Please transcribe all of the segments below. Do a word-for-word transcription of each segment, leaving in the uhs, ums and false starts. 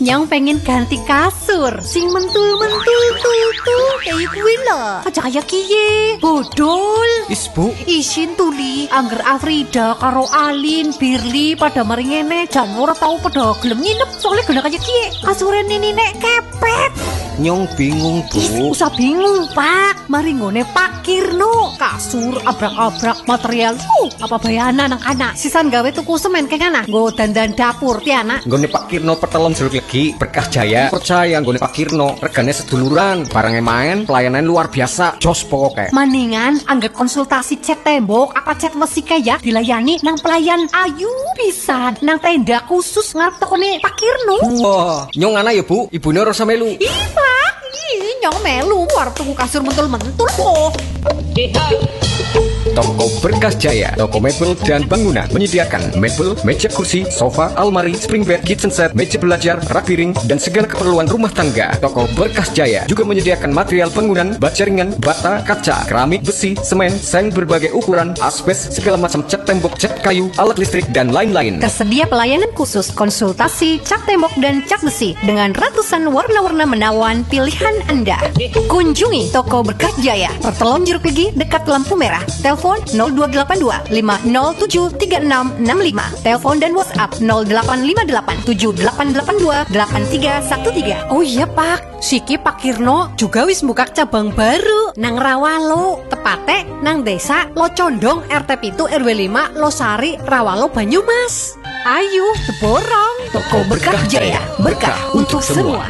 Nyong pengen ganti kasur sing mentul-mentul tuh kayak kuwi lho. Aja kaya kiye. Bodol. Is Bu, Isin tuli angger Afrida karo Alin, Birli pada mari ngene jan ora tau pada gelem nginep soalnya gena kaya kiye. Kasure nini nek kepet. Nyong bingung Bu. Usah bingung Pak, mari ngone Pak Kirno. Kasur abrak-abrak material uh, apa bayana nang anak. Sisan gawe tuku semen keng anak. Nggo dandan dapur ti anak. Nggone Pak Kirno pertelon jeruk legi Berkah Jaya. Percaya nggone Pak Kirno regane seduluran, barangnya main, pelayanan luar biasa. Jos pokoke. Maningan angger konsultasi cat tembok apa cat besi kaya dilayani nang pelayan ayu pisan nang tenda khusus ngarep tokone Pak Kirno. Wah, nyong ana ya Bu, ibune ora usah melu. Ih Pak, ih nyong melu war tuku kasur mentul-mentul kok. Toko Berkah Jaya, toko mebel dan bangunan menyediakan mebel, meja kursi, sofa, almari, spring bed, kitchen set, meja belajar, rak piring, dan segala keperluan rumah tangga. Toko Berkah Jaya juga menyediakan material bangunan, baja ringan, bata, kaca, keramik, besi, semen, seng berbagai ukuran, asbes, segala macam cat tembok, cat kayu, alat listrik, dan lain-lain. Tersedia pelayanan khusus konsultasi cat tembok dan cat besi dengan ratusan warna-warna menawan pilihan Anda. Kunjungi Toko Berkah Jaya, Pertelon Jeruk Legi dekat lampu merah. Telepon nol dua delapan dua lima nol tujuh tiga enam enam lima. Telepon dan WhatsApp nol delapan lima delapan tujuh delapan delapan dua delapan tiga satu tiga. Oh iya Pak, siki Pak Kirno juga wis buka cabang baru nang Rawalo, tepate nang desa Locondong R T pitu R W lima Losari Rawalo Banyumas. Ayo borong Toko Berkah Jaya, berkah untuk semua.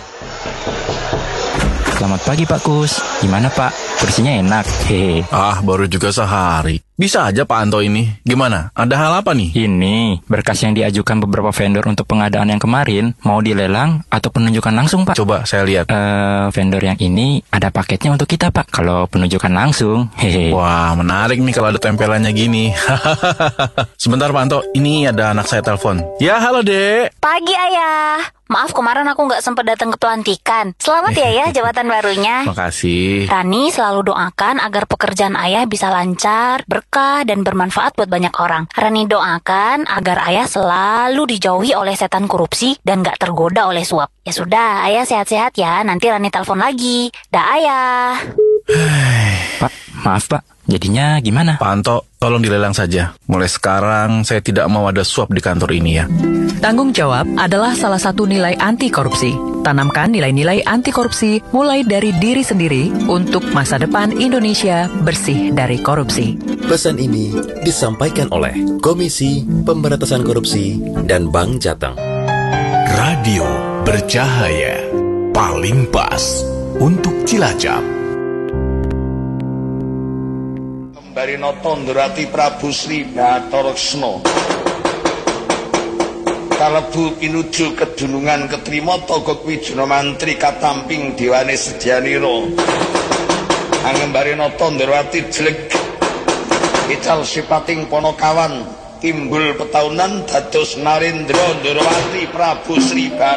Selamat pagi Pak Kus, gimana Pak? Kursinya enak, hehe. Ah, baru juga sehari. Bisa aja Pak Anto ini. Gimana? Ada hal apa nih? Ini berkas yang diajukan beberapa vendor untuk pengadaan yang kemarin. Mau dilelang atau penunjukan langsung Pak? Coba saya lihat. Eh, vendor yang ini ada paketnya untuk kita Pak. Kalau penunjukan langsung, hehe. Wah, menarik nih kalau ada tempelannya gini. Sebentar Pak Anto, ini ada anak saya telepon. Ya, halo Dek. Pagi Ayah. Maaf kemarin aku nggak sempat datang ke pelantikan. Selamat ya ya jabatan barunya. Makasih. Rani selalu doakan agar pekerjaan Ayah bisa lancar, berkah, dan bermanfaat buat banyak orang. Rani doakan agar Ayah selalu dijauhi oleh setan korupsi dan nggak tergoda oleh suap. Ya sudah, Ayah sehat-sehat ya. Nanti Rani telepon lagi. Dah Ayah. Pak, maaf Pak. Jadinya gimana? Pak Anto, tolong dilelang saja. Mulai sekarang saya tidak mau ada suap di kantor ini ya. Tanggung jawab adalah salah satu nilai anti korupsi. Tanamkan nilai-nilai anti korupsi mulai dari diri sendiri untuk masa depan Indonesia bersih dari korupsi. Pesan ini disampaikan oleh Komisi Pemberantasan Korupsi dan Bank Jateng. Radio bercahaya paling pas untuk Cilacap. Barinoto ndurati Prabu Sri Bathara kalebu pinuju kedunungan ketrima Togo Kwijuna Mantri katamping dewane sedyanira Anggembarinoto ndurati jelek ical sipating Ponokawan timbul petaunan dados Narendra ndurati Prabu Sri